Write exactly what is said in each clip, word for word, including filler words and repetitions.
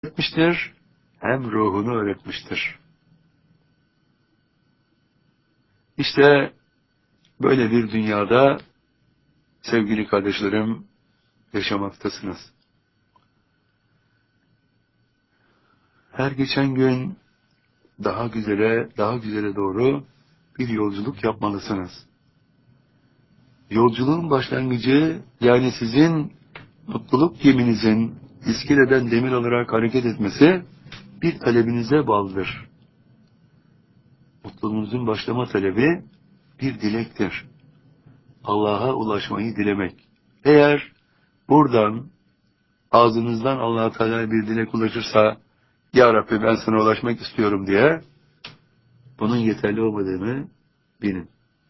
öğretmiştir, hem ruhunu öğretmiştir. İşte böyle bir dünyada sevgili kardeşlerim yaşamaktasınız. Her geçen gün daha güzele, daha güzele doğru bir yolculuk yapmalısınız. Yolculuğun başlangıcı, yani sizin mutluluk geminizin iskeleden demir olarak hareket etmesi bir talebinize bağlıdır. Mutluluğunuzun başlama talebi bir dilektir. Allah'a ulaşmayı dilemek. Eğer buradan ağzınızdan Allah-u Teala bir dilek ulaşırsa, Ya Rabbi ben sana ulaşmak istiyorum diye, bunun yeterli olmadığını bilin.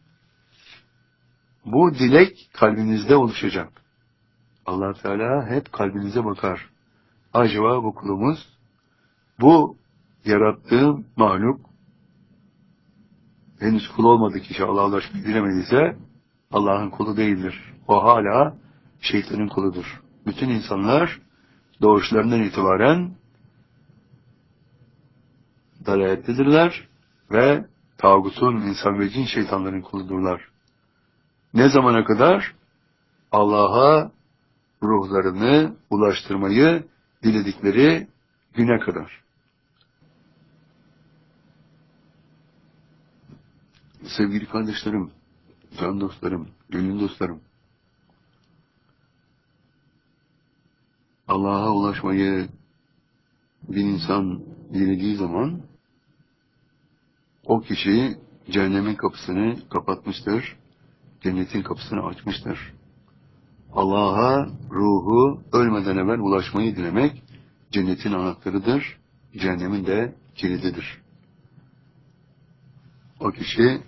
Bu dilek kalbinizde oluşacak. Allah Teala hep kalbinize bakar. Acaba bu kulumuz, bu yarattığım mahluk, henüz kul olmadı ki Allah'a ulaşmayı dilemediyse, Allah'ın kulu değildir. O hala şeytanın kuludur. Bütün insanlar doğuşlarından itibaren dalalettedirler ve tağutun, insan ve cin şeytanların kuludurlar. Ne zamana kadar? Allah'a ruhlarını ulaştırmayı diledikleri güne kadar. Sevgili kardeşlerim, can dostlarım, gönül dostlarım, Allah'a ulaşmayı bir insan dilediği zaman o kişi cehennemin kapısını kapatmıştır, cennetin kapısını açmıştır. Allah'a ruhu ölmeden evvel ulaşmayı dilemek cennetin anahtarıdır, cehennemin de kilididir. O kişi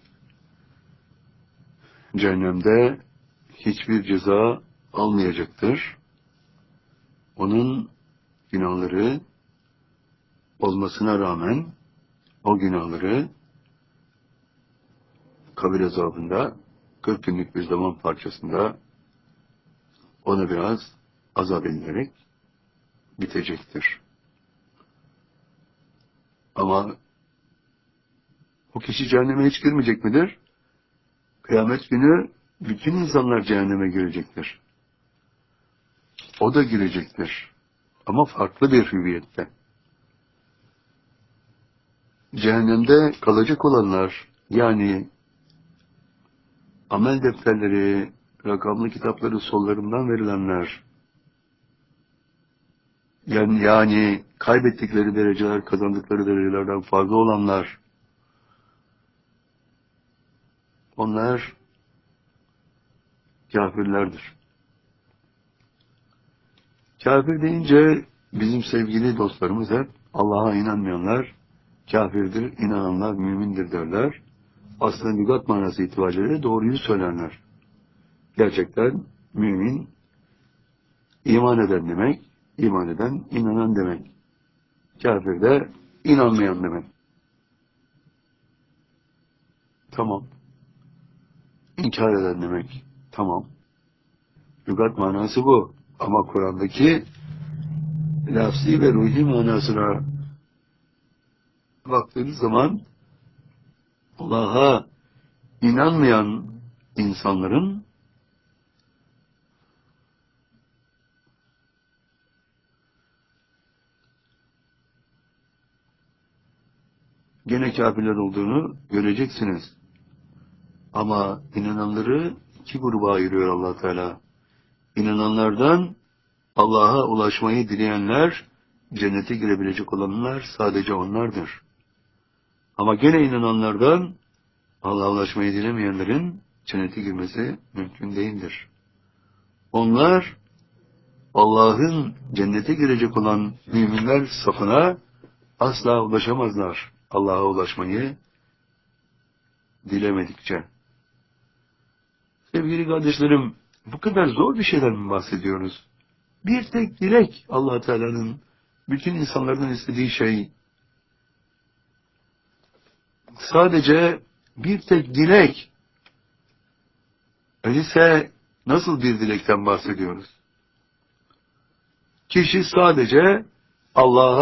cehennemde hiçbir ceza almayacaktır. Onun günahları olmasına rağmen o günahları kabir azabında kırk günlük bir zaman parçasında ona biraz azap edilerek bitecektir. Ama o kişi cehenneme hiç girmeyecek midir? Kıyamet günü bütün insanlar cehenneme girecektir. O da girecektir. Ama farklı bir hüviyette. Cehennemde kalacak olanlar, yani amel defterleri, rakamlı kitapları sollarından verilenler, yani, yani kaybettikleri dereceler, kazandıkları derecelerden fazla olanlar, onlar kafirlerdir. Kafir deyince bizim sevgili dostlarımız hep Allah'a inanmayanlar kafirdir, inananlar mümindir derler. Aslında lügat manası itibariyle doğruyu söylerler. Gerçekten mümin, iman eden demek, iman eden, inanan demek. Kafir de inanmayan demek. Tamam. İnkar eden demek. Tamam. Lügat manası bu. Ama Kur'an'daki lafzi ve ruhi manasına baktığınız zaman Allah'a inanmayan insanların gene kafirler olduğunu göreceksiniz. Ama inananları iki gruba ayırıyor Allah Teala. İnananlardan Allah'a ulaşmayı dileyenler, cennete girebilecek olanlar sadece onlardır. Ama gene inananlardan Allah'a ulaşmayı dilemeyenlerin cennete girmesi mümkün değildir. Onlar Allah'ın cennete girecek olan müminler safına asla ulaşamazlar. Allah'a ulaşmayı dilemedikçe. Sevgili kardeşlerim, bu kadar zor bir şeyden mi bahsediyoruz? Bir tek dilek Allah Teala'nın bütün insanlardan istediği şey. Sadece bir tek dilek. Öyleyse nasıl bir dilekten bahsediyoruz? Kişi sadece Allah'a